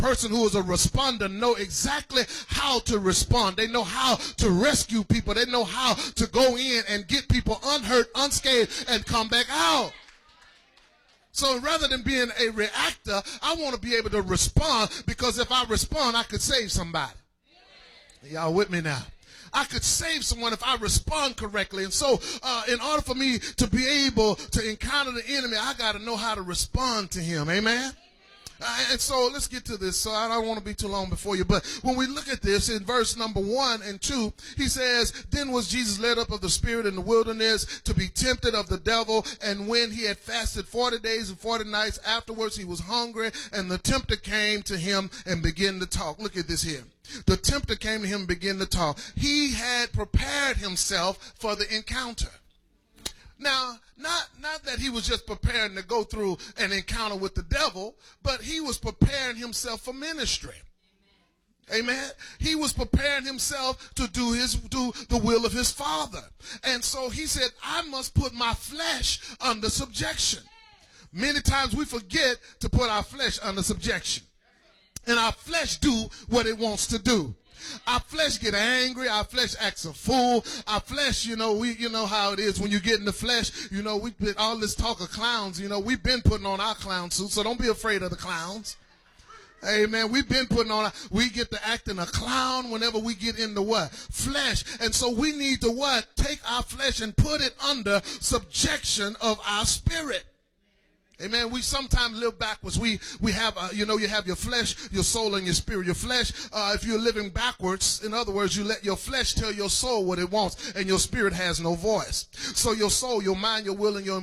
person who is a responder know exactly how to respond. They know how to rescue people. They know how to go in and get people unhurt, unscathed, and come back out. So rather than being a reactor, I want to be able to respond, because if I respond, I could save somebody. Y'all with me now? I could save someone if I respond correctly. And so in order for me to be able to encounter the enemy, I got to know how to respond to him. Amen? And so let's get to this. So I don't want to be too long before you. But when we look at this in verse number 1 and 2, he says, then was Jesus led up of the Spirit in the wilderness to be tempted of the devil. And when he had fasted 40 days and 40 nights, afterwards he was hungry. And the tempter came to him and began to talk. Look at this here. The tempter came to him and began to talk. He had prepared himself for the encounter. Now, not that he was just preparing to go through an encounter with the devil, but he was preparing himself for ministry. Amen. He was preparing himself to do the will of his Father. And so he said, I must put my flesh under subjection. Many times we forget to put our flesh under subjection. And our flesh do what it wants to do. Our flesh get angry. Our flesh acts a fool. Our flesh, you know how it is when you get in the flesh. You know, we put all this talk of clowns. You know, we've been putting on our clown suits, so don't be afraid of the clowns. Amen. We've been putting on, we get to acting a clown whenever we get into what? Flesh. And so we need to what? Take our flesh and put it under subjection of our spirit. Amen. We sometimes live backwards. We have, you have your flesh, your soul, and your spirit. Your flesh, if you're living backwards, in other words, you let your flesh tell your soul what it wants, and your spirit has no voice. So your soul, your mind, your will, and your